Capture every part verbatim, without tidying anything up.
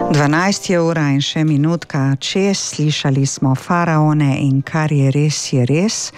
dvanajst je ura in še minutka čez, slišali smo Faraone in Kar je res, je res.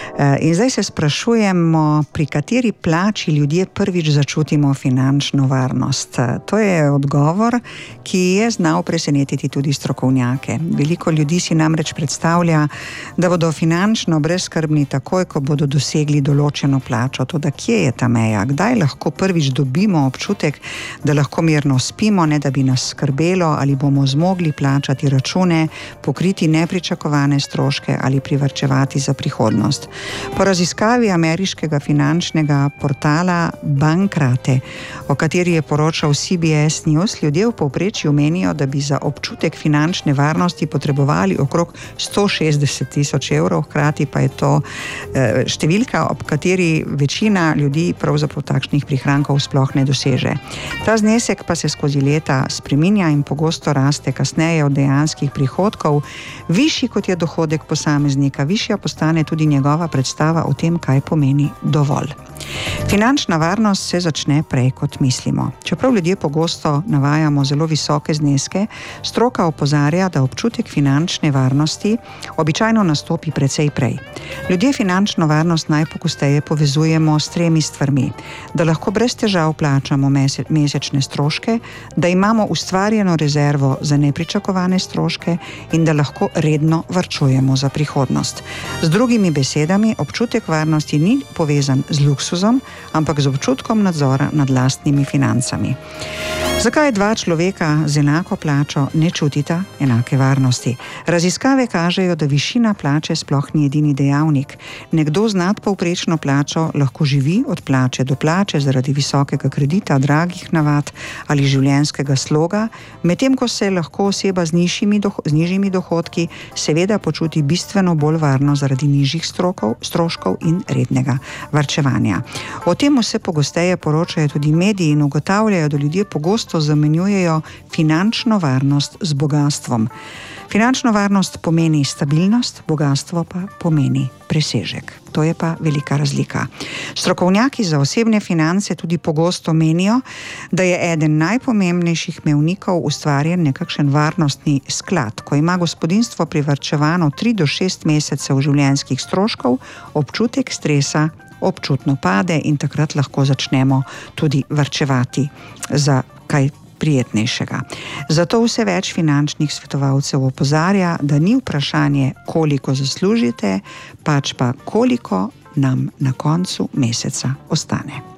In zdaj se sprašujemo, pri kateri plači ljudje prvič začutimo finančno varnost. To je odgovor, ki je znal presenetiti tudi strokovnjake. Veliko ljudi si namreč predstavlja, da bodo finančno brezskrbni takoj, ko bodo dosegli določeno plačo. Toda kje je ta meja? Kdaj lahko prvič dobimo občutek, da lahko mirno spimo, ne da bi nas skrbelo, ali bomo zmogli plačati račune, pokriti nepričakovane stroške ali privarčevati za prihodnost. Po raziskavi ameriškega finančnega portala Bankrate, o kateri je poročal C B S News, ljudje v povprečju menijo, da bi za občutek finančne varnosti potrebovali okrog sto šestdeset tisoč evrov, hkrati pa je to eh, številka, ob kateri večina ljudi pravzaprav takšnih prihrankov sploh ne doseže. Ta znesek pa se skozi leta spreminja in pogosto raste kasneje od dejanskih prihodkov. Višji kot je dohodek posameznika, višja postane tudi njegova predstava o tem, kaj pomeni dovolj. Finančna varnost se začne prej, kot mislimo. Čeprav ljudje pogosto navajamo zelo visoke zneske, stroka opozarja, da občutek finančne varnosti običajno nastopi precej prej. Ljudje finančno varnost najpogosteje povezujemo s tremi stvarmi: da lahko brez težav plačamo mesečne stroške, da imamo ustvarjeno rezervo za nepričakovane stroške in da lahko redno varčujemo za prihodnost. Z drugimi besedami, občutek varnosti ni povezan z luksuzom, ampak z občutkom nadzora nad lastnimi financami. Zakaj dva človeka z enako plačo ne čutita enake varnosti? Raziskave kažejo, da višina plače sploh ni edini dejavnik. Nekdo z nadpovprečno plačo lahko živi od plače do plače zaradi visokega kredita, dragih navad ali življenjskega sloga, medtem ko se lahko oseba z nižjimi, doho- z nižjimi dohodki seveda počuti bistveno bolj varno zaradi nižjih strokov, stroškov in rednega varčevanja. O tem vse pogosteje poročajo tudi mediji in ugotavljajo, da ljudje pogosto zamenjujejo finančno varnost z bogastvom. Finančno varnost pomeni stabilnost, bogastvo pa pomeni presežek. To je pa velika razlika. Strokovnjaki za osebne finance tudi pogosto menijo, da je eden najpomembnejših mejnikov ustvarjen nekakšen varnostni sklad. Ko ima gospodinjstvo privarčevano tri do šest mesecev življenjskih stroškov, občutek stresa občutno pade in takrat lahko začnemo tudi varčevati za kaj prijetnejšega. Zato vse več finančnih svetovalcev opozarja, da ni vprašanje, koliko zaslužite, pač pa koliko nam na koncu meseca ostane.